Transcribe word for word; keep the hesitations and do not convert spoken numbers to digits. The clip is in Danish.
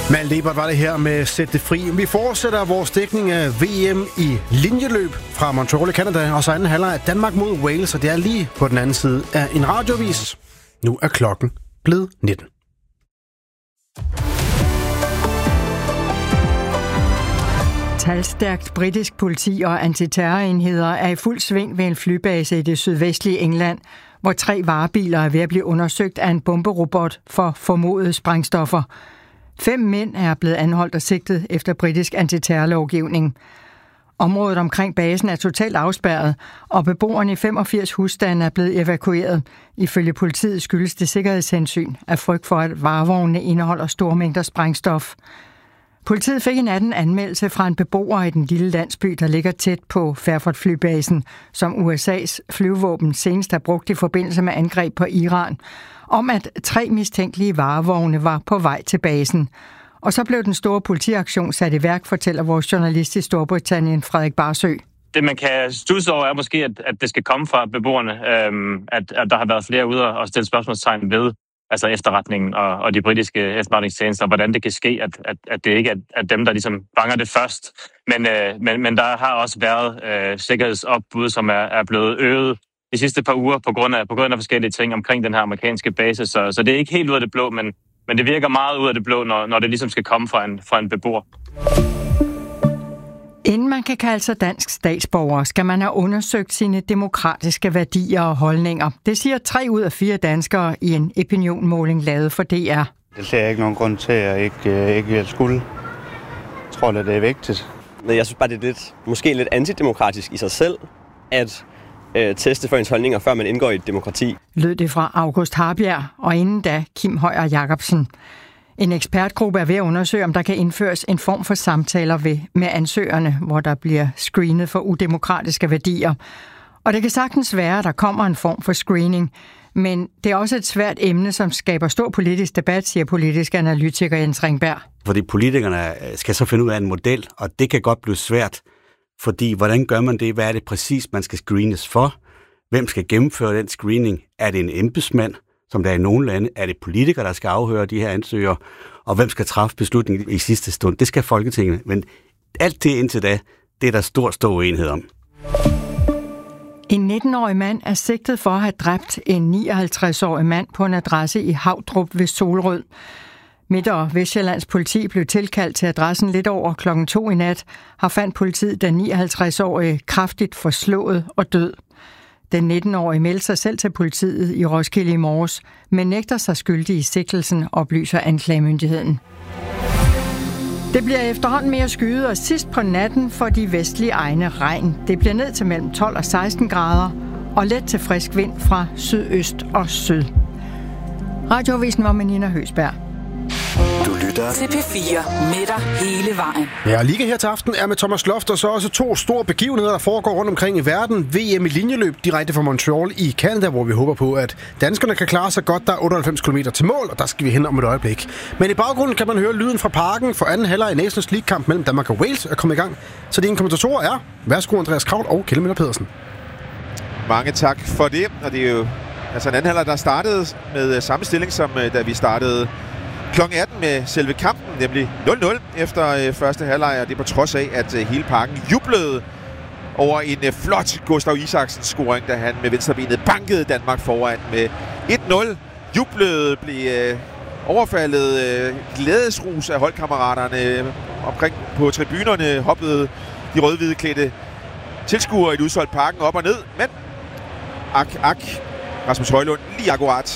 Malte Ebert var det her med Sæt det fri. Vi fortsætter vores dækning af V M i linjeløb fra Montreal i Canada, og så anden halvleg af Danmark mod Wales, og det er lige på den anden side af en radiovis. Nu er klokken blevet nitten. Talstærkt britisk politi og antiterrorenheder er i fuld sving ved en flybase i det sydvestlige England, hvor tre varebiler er ved at blive undersøgt af en bomberobot for formodede sprængstoffer. Fem mænd er blevet anholdt og sigtet efter britisk antiterrorlovgivning. Området omkring basen er totalt afspærret, og beboerne i femogfirs husstande er blevet evakueret. Ifølge politiet skyldes det sikkerhedshensyn af frygt for, at varevognene indeholder store mængder sprængstof. Politiet fik i natten anmeldelse fra en beboer i den lille landsby, der ligger tæt på Fairford-flybasen, som U S A's flyvevåben senest har brugt i forbindelse med angreb på Iran, om at tre mistænkelige varevogne var på vej til basen. Og så blev den store politiaktion sat i værk, fortæller vores journalist i Storbritannien, Frederik Barsø. Det, man kan studse over, er måske, at, at det skal komme fra beboerne, øhm, at, at der har været flere ude og stille spørgsmålstegn ved altså efterretningen og, og de britiske efterretningstjenester, hvordan det kan ske, at, at, at det ikke er at dem, der ligesom banger det først. Men, øh, men, men der har også været øh, sikkerhedsopbud, som er, er blevet øget de sidste par uger på grund af, på grund af forskellige ting omkring den her amerikanske base. Så, så det er ikke helt ud af det blå, men, men det virker meget ud af det blå, når, når det ligesom skal komme fra en, fra en beboer. Inden man kan kalde sig dansk statsborger, skal man have undersøgt sine demokratiske værdier og holdninger. Det siger tre ud af fire danskere i en opinionmåling lavet for D R. Det ser jeg ikke nogen grund til, at jeg ikke, ikke vil skulle. Jeg tror, at det er vigtigt. Jeg synes bare, det er lidt, måske lidt antidemokratisk i sig selv, at øh, teste for ens holdninger, før man indgår i et demokrati. Lød det fra August Harbjerg, og inden da Kim Højer Jacobsen. En ekspertgruppe er ved at undersøge, om der kan indføres en form for samtaler ved, med ansøgerne, hvor der bliver screenet for udemokratiske værdier. Og det kan sagtens være, at der kommer en form for screening, men det er også et svært emne, som skaber stor politisk debat, siger politisk analytiker Jens Ringberg. Fordi politikerne skal så finde ud af en model, og det kan godt blive svært, fordi hvordan gør man det? Hvad er det præcis, man skal screenes for? Hvem skal gennemføre den screening? Er det en embedsmand, som der er i nogle lande? Er det politikere, der skal afhøre de her ansøgere? Og hvem skal træffe beslutningen i sidste stund? Det skal Folketinget. Men alt det indtil da, det er der stor, stor uenighed om. En nitten-årig mand er sigtet for at have dræbt en nioghalvtreds-årig mand på en adresse i Havdrup ved Solrød. Midt- og Vestjyllands politi blev tilkaldt til adressen lidt over klokken to i nat, har fandt politiet den nioghalvtreds-årige kraftigt forslået og død. Den nitten-årige meldte sig selv til politiet i Roskilde i morges, men nægter sig skyldig i sigtelsen, oplyser anklagemyndigheden. Det bliver efterhånden mere skyet, og sidst på natten får de vestlige egne regn. Det bliver ned til mellem tolv og seksten grader, og let til frisk vind fra sydøst og syd. Radioavisen var med Nina Høsberg. Du lytter til P fire med dig hele vejen. Ja, og Liga her til aften er med Thomas Loft, og så også to store begivenheder, der foregår rundt omkring i verden. V M i linjeløb direkte fra Montreal i Canada, hvor vi håber på, at danskerne kan klare sig godt. Der er otteoghalvfems kilometer til mål, og der skal vi hen om et øjeblik. Men i baggrunden kan man høre lyden fra parken, for anden halvleg i Nations League-kamp mellem Danmark og Wales er kommet i gang. Så dine kommentatorer er, værsgo Andreas Kraut og Kjeld Møller Pedersen. Mange tak for det, og det er jo altså en anden halvleg, der startede med samme stilling, som da vi startede klokken atten med selve kampen, nemlig nul nul efter øh, første halvleg, og det er på trods af, at øh, hele parken jublede over en øh, flot Gustav Isaksens scoring, da han med venstrebenet bankede Danmark foran med et nul. Jublede blev øh, overfaldet øh, glædesrus af holdkammeraterne øh, omkring på tribunerne, hoppede de rødhvide klædte tilskuere i et udsolgt parken op og ned, men ak, ak, Rasmus Højlund lige akkurat